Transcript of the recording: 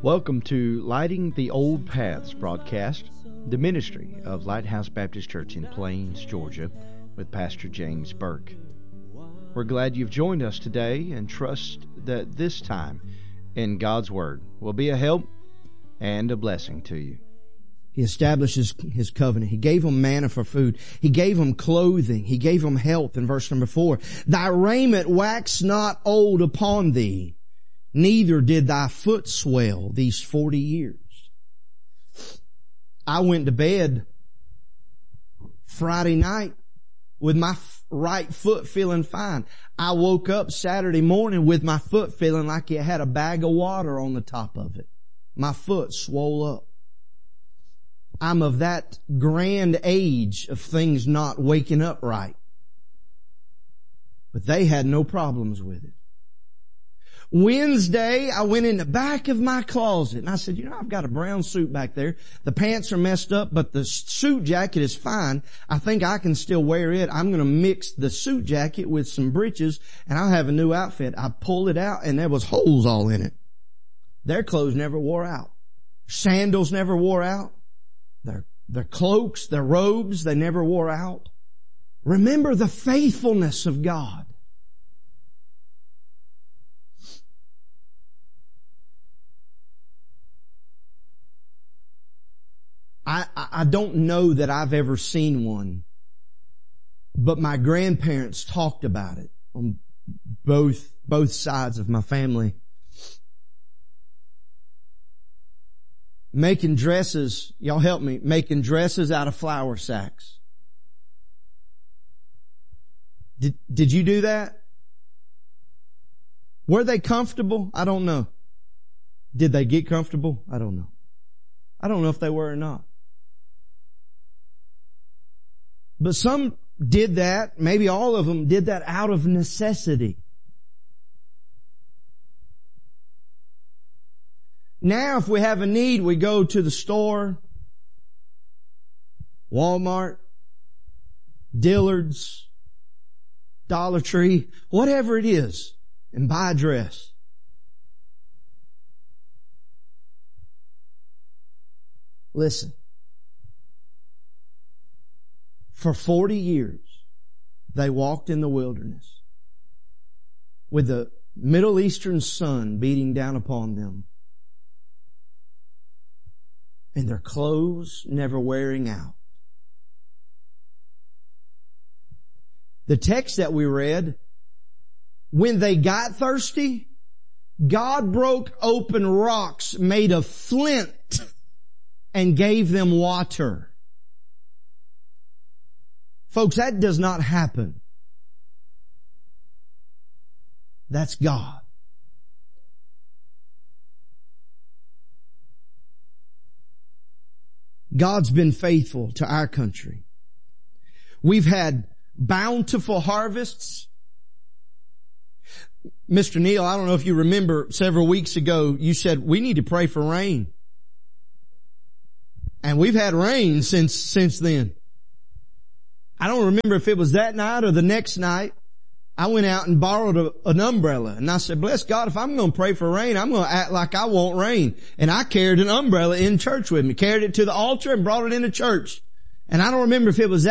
Welcome to Lighting the Old Paths broadcast, the ministry of Lighthouse Baptist Church in Plains, Georgia, with Pastor James Burke. We're glad you've joined us today and trust that this time in God's Word will be a help and a blessing to you. He establishes His covenant. He gave them manna for food. He gave them clothing. He gave them health in verse number 4. Thy raiment wax not old upon thee, neither did thy foot swell these 40 years. I went to bed Friday night with my right foot feeling fine. I woke up Saturday morning with my foot feeling like it had a bag of water on the top of it. My foot swole up. I'm of that grand age of things not waking up right. But they had no problems with it. Wednesday, I went in the back of my closet and I said, I've got a brown suit back there. The pants are messed up, but the suit jacket is fine. I think I can still wear it. I'm going to mix the suit jacket with some breeches and I'll have a new outfit. I pulled it out and there was holes all in it. Their clothes never wore out. Sandals never wore out. Their cloaks, their robes, they never wore out. Remember the faithfulness of God. I don't know that I've ever seen one, but my grandparents talked about it on both sides of my family. Making dresses, y'all help me, making dresses out of flour sacks. Did you do that? Were they comfortable? I don't know. Did they get comfortable? I don't know. I don't know if they were or not. But some did that, maybe all of them did that out of necessity. Now if we have a need, we go to the store, Walmart, Dillard's, Dollar Tree, whatever it is, and buy a dress. Listen. For 40 years, they walked in the wilderness with the Middle Eastern sun beating down upon them and their clothes never wearing out. The text that we read, when they got thirsty, God broke open rocks made of flint and gave them water. Folks, that does not happen. That's God. God's been faithful to our country. We've had bountiful harvests. Mr. Neal, I don't know if you remember several weeks ago, you said we need to pray for rain. And we've had rain since then. I don't remember if it was that night or the next night. I went out and borrowed an umbrella and I said, bless God, if I'm going to pray for rain, I'm going to act like I want rain. And I carried an umbrella in church with me, carried it to the altar and brought it into church. And I don't remember if it was that